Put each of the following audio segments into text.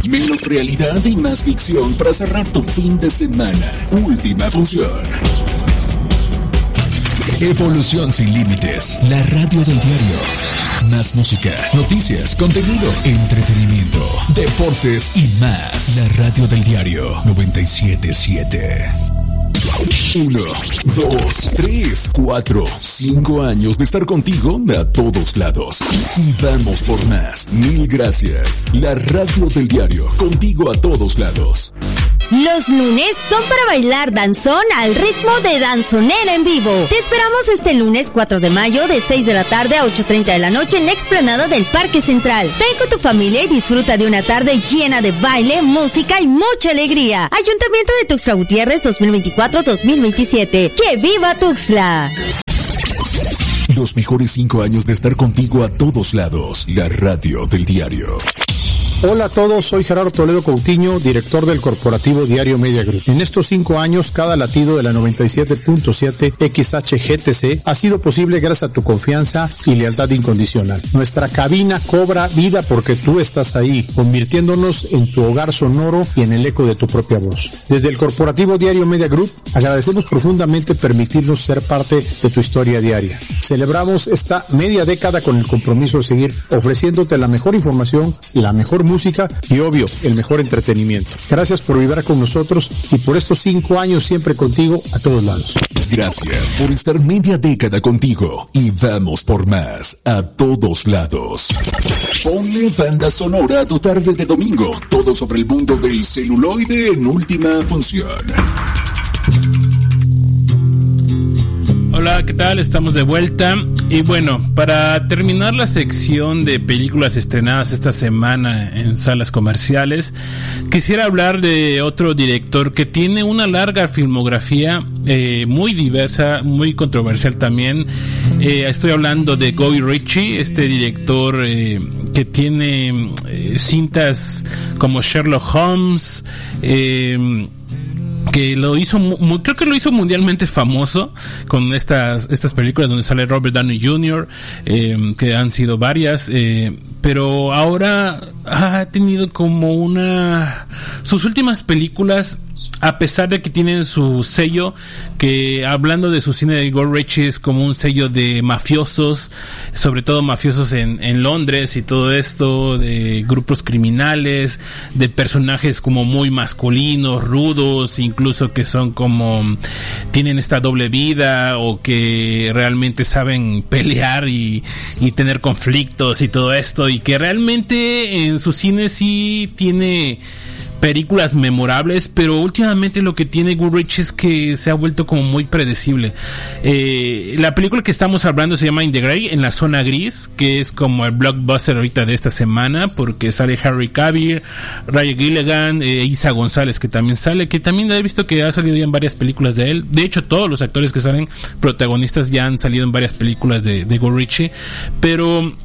Menos realidad y más ficción para cerrar tu fin de semana. Última función. Evolución sin límites. La radio del diario. Más música, noticias, contenido, entretenimiento, deportes y más. La radio del diario 97.7. 1, 2, 3, 4, 5 años de estar contigo a todos lados. Y vamos por más. Mil gracias. La radio del diario, contigo a todos lados. Los lunes son para bailar danzón al ritmo de Danzonera en vivo. Te esperamos este lunes 4 de mayo de 6 de la tarde a 8:30 de la noche en la explanada del Parque Central. Ven con tu familia y disfruta de una tarde llena de baile, música y mucha alegría. Ayuntamiento de Tuxtla Gutiérrez 2024-2027. ¡Que viva Tuxtla! Los mejores 5 años de estar contigo a todos lados. La radio del diario. Hola a todos, soy Gerardo Toledo Coutinho, director del corporativo Diario Media Group. En estos 5 años, cada latido de la 97.7 XHGTC ha sido posible gracias a tu confianza y lealtad incondicional. Nuestra cabina cobra vida porque tú estás ahí, convirtiéndonos en tu hogar sonoro y en el eco de tu propia voz. Desde el corporativo Diario Media Group, agradecemos profundamente permitirnos ser parte de tu historia diaria. Celebramos esta media década con el compromiso de seguir ofreciéndote la mejor información, la mejor música y, obvio, el mejor entretenimiento. Gracias por vibrar con nosotros y por estos 5 años siempre contigo a todos lados. Gracias por estar media década contigo y vamos por más a todos lados. Ponle banda sonora a tu tarde de domingo. Todo sobre el mundo del celuloide en última función. Hola, ¿qué tal? Estamos de vuelta. Y bueno, para terminar la sección de películas estrenadas esta semana en salas comerciales, quisiera hablar de otro director que tiene una larga filmografía muy diversa, muy controversial también. Estoy hablando de Guy Ritchie, este director que tiene cintas como Sherlock Holmes, que lo hizo creo que lo hizo mundialmente famoso con estas películas donde sale Robert Downey Jr., que han sido varias, pero ahora ha tenido como sus últimas películas, a pesar de que tienen su sello, que hablando de su cine de Guy Ritchie es como un sello de mafiosos, sobre todo mafiosos en Londres y todo esto, de grupos criminales, de personajes como muy masculinos, rudos, incluso que son como, tienen esta doble vida o que realmente saben pelear y tener conflictos y todo esto, y que realmente en su cine sí tiene películas memorables, pero últimamente lo que tiene Guy Ritchie es que se ha vuelto como muy predecible. La película que estamos hablando se llama In the Grey, en la zona gris, que es como el blockbuster ahorita de esta semana, porque sale Henry Cavill, Ryan Gilligan, Isa González, que también sale, que también he visto que ha salido ya en varias películas de él. De hecho, todos los actores que salen protagonistas ya han salido en varias películas de Guy Ritchie, pero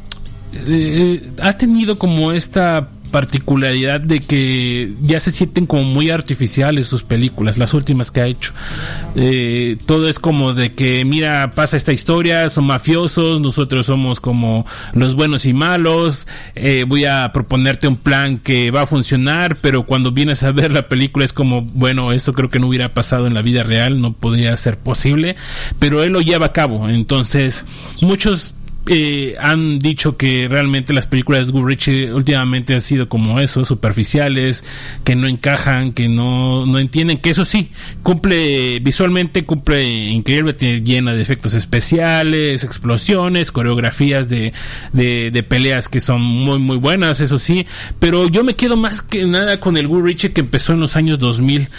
ha tenido como esta particularidad de que ya se sienten como muy artificiales sus películas, las últimas que ha hecho. Todo es como de que, mira, pasa esta historia, son mafiosos, nosotros somos como los buenos y malos, voy a proponerte un plan que va a funcionar, pero cuando vienes a ver la película es como, bueno, eso creo que no hubiera pasado en la vida real, no podría ser posible, pero él lo lleva a cabo. Entonces, muchos han dicho que realmente las películas de Guy Ritchie últimamente han sido como eso, superficiales, que no encajan, que no entienden, que eso sí, visualmente cumple increíble, llena de efectos especiales, explosiones, coreografías de peleas que son muy muy buenas, eso sí, pero yo me quedo más que nada con el Guy Ritchie que empezó en los años 2000.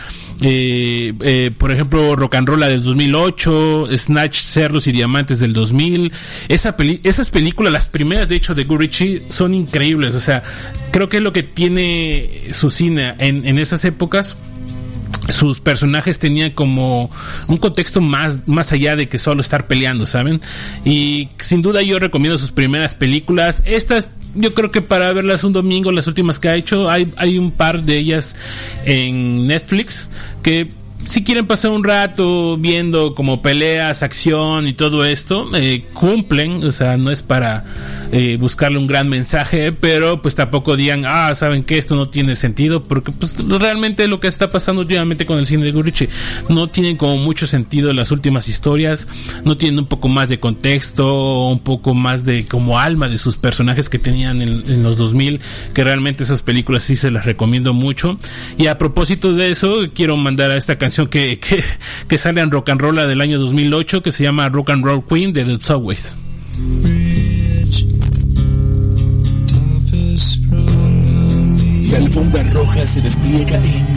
Por ejemplo, Rock and Roll del 2008, Snatch, Cerdos y Diamantes del 2000. Esas películas, las primeras de hecho de Guy Ritchie, son increíbles. O sea, creo que es lo que tiene su cine en esas épocas. Sus personajes tenían como un contexto más allá de que solo estar peleando, ¿saben? Y sin duda yo recomiendo sus primeras películas. Estas yo creo que para verlas un domingo, las últimas que ha hecho, hay un par de ellas en Netflix que si quieren pasar un rato viendo como peleas, acción y todo esto, cumplen, o sea, no es para buscarle un gran mensaje, pero pues tampoco digan, saben que esto no tiene sentido, porque pues realmente lo que está pasando últimamente con el cine de Guy Ritchie no tienen como mucho sentido las últimas historias, no tienen un poco más de contexto, un poco más de como alma de sus personajes que tenían en los 2000, que realmente esas películas sí se las recomiendo mucho. Y a propósito de eso, quiero mandar a esta canción que sale en Rock and Roll del año 2008, que se llama Rock and Roll Queen de The Subways. La alfombra roja se despliega en